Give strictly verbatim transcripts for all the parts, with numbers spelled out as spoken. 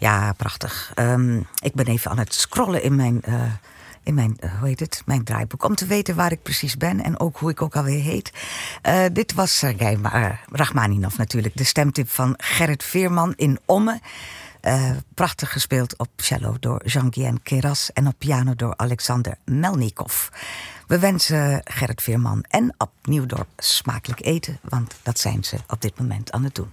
Ja, prachtig. Um, ik ben even aan het scrollen in mijn, uh, in mijn uh, hoe heet het? Mijn draaiboek. Om te weten waar ik precies ben en ook hoe ik ook alweer heet. Uh, dit was Sergej uh, Rachmaninov natuurlijk. De stemtip van Gerrit Veerman in Ommen. Uh, prachtig gespeeld op cello door Jean-Guyen Queyras en op piano door Alexander Melnikov. We wensen Gerrit Veerman en Ab Nieuwdorp smakelijk eten, want dat zijn ze op dit moment aan het doen.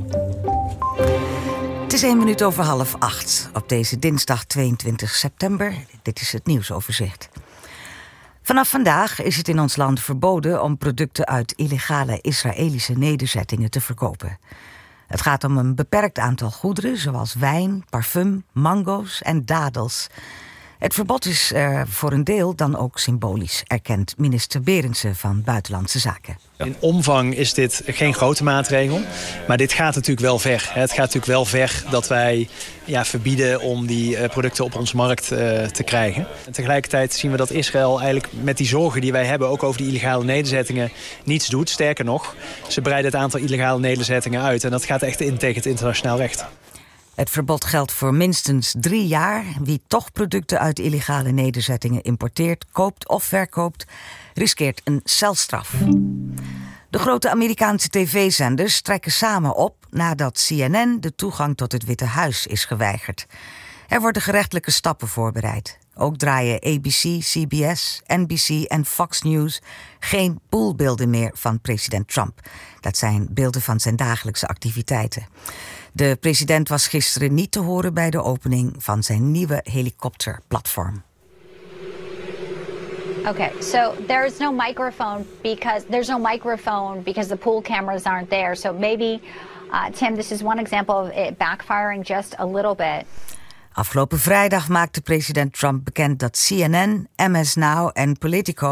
Het is één minuut over half acht op deze dinsdag tweeëntwintig september. Dit is het nieuwsoverzicht. Vanaf vandaag is het in ons land verboden om producten uit illegale Israëlische nederzettingen te verkopen. Het gaat om een beperkt aantal goederen, zoals wijn, parfum, mango's en dadels. Het verbod is uh, voor een deel dan ook symbolisch, erkent minister Berendsen van Buitenlandse Zaken. In omvang is dit geen grote maatregel, maar dit gaat natuurlijk wel ver. Het gaat natuurlijk wel ver dat wij ja, verbieden om die producten op onze markt uh, te krijgen. En tegelijkertijd zien we dat Israël eigenlijk met die zorgen die wij hebben, ook over die illegale nederzettingen, niets doet. Sterker nog, ze breiden het aantal illegale nederzettingen uit en dat gaat echt in tegen het internationaal recht. Het verbod geldt voor minstens drie jaar. Wie toch producten uit illegale nederzettingen importeert, koopt of verkoopt, riskeert een celstraf. De grote Amerikaanse tv-zenders trekken samen op nadat C N N de toegang tot het Witte Huis is geweigerd. Er worden gerechtelijke stappen voorbereid. Ook draaien A B C, C B S, N B C en Fox News geen poolbeelden meer van president Trump. Dat zijn beelden van zijn dagelijkse activiteiten. De president was gisteren niet te horen bij de opening van zijn nieuwe helikopterplatform. Okay, so there is no microphone because there's no microphone because the pool cameras aren't there. So maybe, uh, Tim, this is one example of it backfiring just a little bit. Afgelopen vrijdag maakte president Trump bekend dat C N N, M S Now en Politico